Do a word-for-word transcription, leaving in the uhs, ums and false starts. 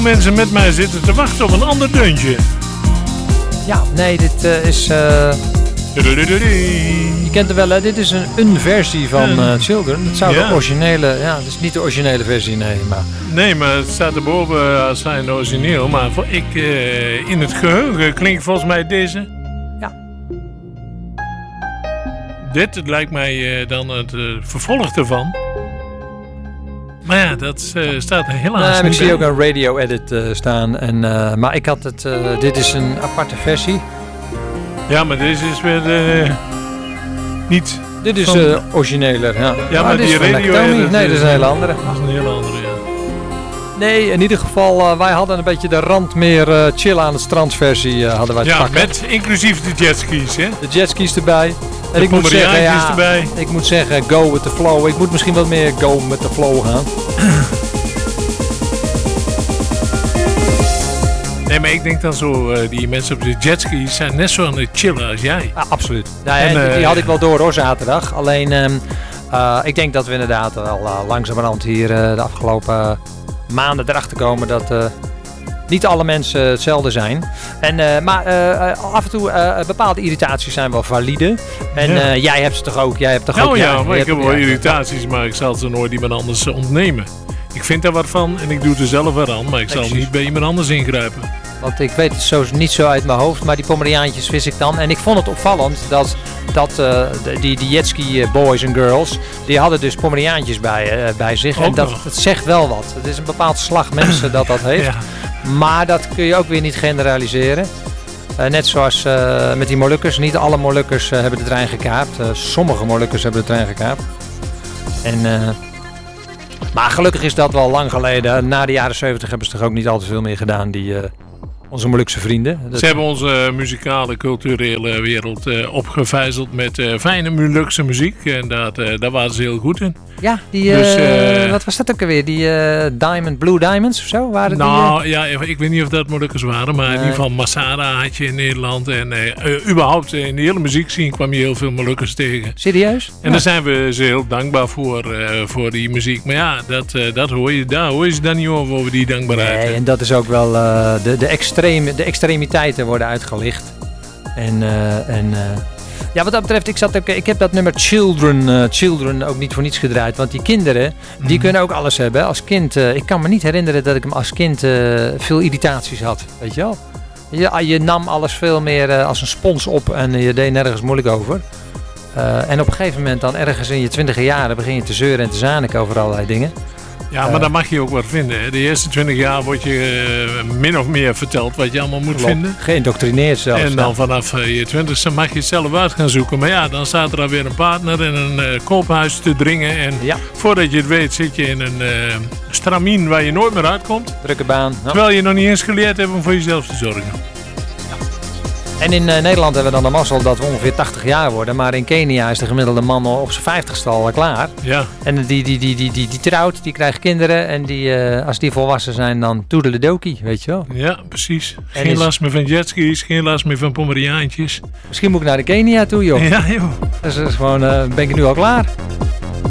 mensen met mij zitten te wachten op een ander deuntje. Ja, nee, dit uh, is... Uh... Je kent het wel, hè? Dit is een, een versie van uh, Children. Het zou ja. de originele... Ja, het is niet de originele versie, nee, maar... Nee, maar het staat erboven als zijn origineel. Maar voor ik, uh, in het geheugen klinkt volgens mij deze... Ja. Dit het lijkt mij uh, dan het uh, vervolg ervan. Maar ja, dat uh, staat er helaas nee, niet ik zie ook een radio-edit uh, staan. En, uh, maar ik had het... Uh, dit is een aparte versie. Ja, maar deze is weer uh, niet... Dit is van... uh, origineler, ja. Ja, maar ah, die radio... Nee, dat is een hele andere. Dat is een hele andere, ja. Nee, in ieder geval, uh, wij hadden een beetje de randmeer uh, chill aan het strand versie uh, hadden wij te ja, pakken. Ja, met inclusief de jetskis, hè? De jetskis erbij. En de ik moet zeggen, ja, erbij. ik moet zeggen, go with the flow. Ik moet misschien wat meer go with the flow gaan. Nee, maar ik denk dan zo, uh, die mensen op de jetskis zijn net zo aan het chillen als jij. Ja, absoluut. Nou, ja, en, uh, die, die had ik wel door hoor, zaterdag. Alleen, um, uh, ik denk dat we inderdaad wel uh, langzamerhand hier uh, de afgelopen uh, maanden erachter komen dat uh, niet alle mensen hetzelfde zijn. En, uh, maar uh, af en toe uh, bepaalde irritaties zijn wel valide. En ja. uh, jij hebt ze toch ook? Jij hebt toch nou ook? Ja, ja, maar ik heb wel ja, irritaties, maar ik zal ze nooit iemand anders ontnemen. Ik vind daar wat van en ik doe er zelf wat aan, maar ik zal niet bij iemand anders ingrijpen. Want ik weet het zo niet zo uit mijn hoofd, maar die Pomeriaantjes wist ik dan. En ik vond het opvallend dat, dat uh, die, die jetski boys en girls, die hadden dus Pomeriaantjes bij, uh, bij zich. Ook en dat, dat zegt wel wat. Het is een bepaald slag mensen dat dat heeft. Ja. Maar dat kun je ook weer niet generaliseren. Uh, net zoals uh, met die Molukkers. Niet alle Molukkers uh, hebben de trein gekaapt. Uh, sommige Molukkers hebben de trein gekaapt. En... Uh, Maar gelukkig is dat wel lang geleden. Na de jaren zeventig hebben ze toch ook niet al te veel meer gedaan, die, uh, onze Molukse vrienden. Dat... Ze hebben onze muzikale, culturele wereld uh, opgevijzeld met uh, fijne Molukse muziek. En dat, uh, daar waren ze heel goed in. Ja, die, dus, uh, uh, wat was dat ook alweer? Die uh, Diamond, Blue Diamonds of zo? Waren nou, die, uh... ja, ik weet niet of dat Molukkers waren, maar nee. In ieder geval Masada had je in Nederland. En uh, uh, überhaupt uh, in de hele muziekscene kwam je heel veel Molukkers tegen. Serieus? En ja. daar zijn we ze heel dankbaar voor, uh, voor die muziek. Maar ja, dat, uh, dat hoor je, daar hoor je ze dan niet over, over die dankbaarheid. Nee, en dat is ook wel, uh, de, de, extreme, de extremiteiten worden uitgelicht. En, uh, en uh, ja, wat dat betreft, ik, zat ook, ik heb dat nummer Children, uh, Children ook niet voor niets gedraaid. Want die kinderen, die mm. kunnen ook alles hebben. Als kind, uh, ik kan me niet herinneren dat ik hem als kind uh, veel irritaties had. Weet je wel? Je, je nam alles veel meer uh, als een spons op en je deed nergens moeilijk over. Uh, en op een gegeven moment dan ergens in je twintiger jaren begin je te zeuren en te zaniken over allerlei dingen. Ja, maar uh, dan mag je ook wat vinden. Hè? De eerste twintig jaar word je uh, min of meer verteld wat je allemaal moet klopt. vinden. Geïndoctrineerd zelfs. En dan vanaf uh, je twintigste mag je het zelf uit gaan zoeken. Maar ja, dan staat er alweer een partner in een uh, koophuis te dringen. En ja. voordat je het weet zit je in een uh, stramien waar je nooit meer uitkomt. Drukke baan. Ja. Terwijl je nog niet eens geleerd hebt om voor jezelf te zorgen. En in uh, Nederland hebben we dan de mazzel dat we ongeveer tachtig jaar worden. Maar in Kenia is de gemiddelde man op zijn vijftigste al klaar. Ja. En die, die, die, die, die, die trouwt, die krijgt kinderen. En die, uh, als die volwassen zijn, dan toedeledokie, weet je wel. Ja, precies. Geen is... last meer van jetskis, geen last meer van Pomeriaantjes. Misschien moet ik naar de Kenia toe, joh. Ja, joh. Dus, dus gewoon, uh, ben ik nu al klaar.